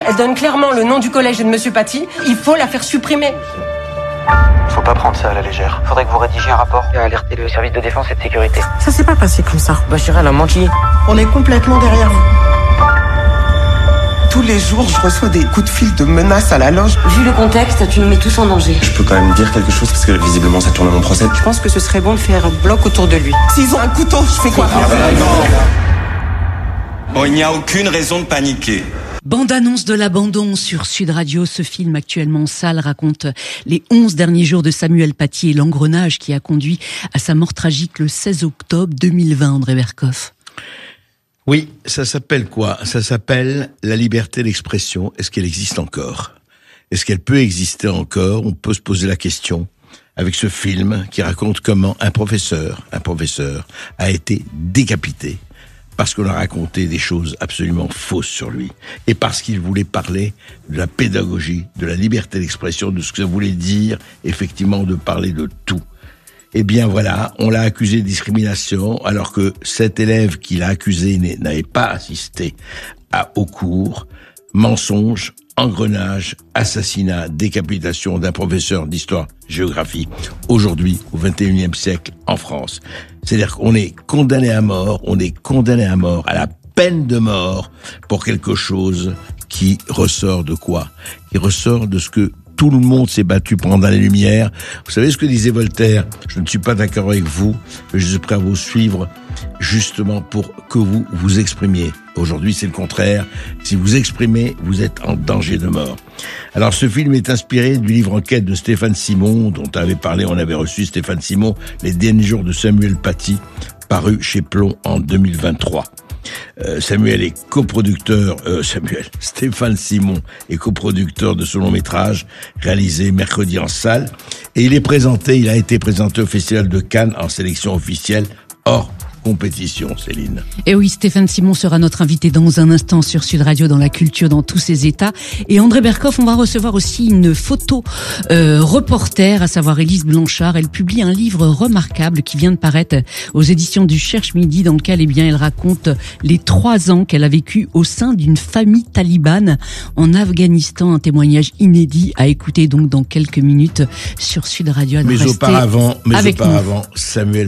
Elle donne clairement le nom du collège et de Monsieur Paty. Il faut la faire supprimer. Faut pas prendre ça à la légère. Faudrait que vous rédigiez un rapport et alerter le service de défense et de sécurité. Ça s'est pas passé comme ça. Bachira, elle a menti. On est complètement derrière vous. Tous les jours, je reçois des coups de fil de menaces à la loge. Vu le contexte, tu nous mets tous en danger. Je peux quand même dire quelque chose parce que visiblement ça tourne à mon procès. Je pense que ce serait bon de faire un bloc autour de lui. S'ils ont un couteau, je fais quoi? Bon, il n'y a aucune raison de paniquer. Bande-annonce de l'abandon sur Sud Radio. Ce film actuellement en salle raconte les 11 derniers jours de Samuel Paty et l'engrenage qui a conduit à sa mort tragique le 16 octobre 2020, André Berkoff. Oui, ça s'appelle quoi? Ça s'appelle la liberté d'expression. Est-ce qu'elle existe encore? Est-ce qu'elle peut exister encore? On peut se poser la question avec ce film qui raconte comment un professeur a été décapité parce qu'on a raconté des choses absolument fausses sur lui et parce qu'il voulait parler de la pédagogie, de la liberté d'expression, de ce que ça voulait dire effectivement de parler de tout. Eh bien voilà, on l'a accusé de discrimination alors que cet élève qui l'a accusé n'avait pas assisté au cours. Mensonge, engrenage, assassinat, décapitation d'un professeur d'histoire-géographie aujourd'hui au XXIe siècle en France. C'est-à-dire qu'on est condamné à mort, à la peine de mort pour quelque chose qui ressort de quoi? Qui ressort de ce que tout le monde s'est battu pendant les Lumières. Vous savez ce que disait Voltaire? Je ne suis pas d'accord avec vous, mais je suis prêt à vous suivre justement pour que vous vous exprimiez. Aujourd'hui, c'est le contraire. Si vous exprimez, vous êtes en danger de mort. Alors, ce film est inspiré du livre Enquête de Stéphane Simon, dont on avait parlé, on avait reçu Stéphane Simon, Les derniers jours de Samuel Paty, paru chez Plomb en 2023. Stéphane Simon est coproducteur de ce long métrage réalisé mercredi en salle et il a été présenté au Festival de Cannes en sélection officielle hors compétition, Céline. Et oui, Stéphane Simon sera notre invité dans un instant sur Sud Radio dans la culture dans tous ses états. Et André Berkoff, on va recevoir aussi une photo reporter, à savoir Élise Blanchard. Elle publie un livre remarquable qui vient de paraître aux éditions du Cherche Midi, dans lequel elle raconte les 3 ans qu'elle a vécu au sein d'une famille talibane en Afghanistan. Un témoignage inédit à écouter donc dans quelques minutes sur Sud Radio. Mais auparavant, Samuel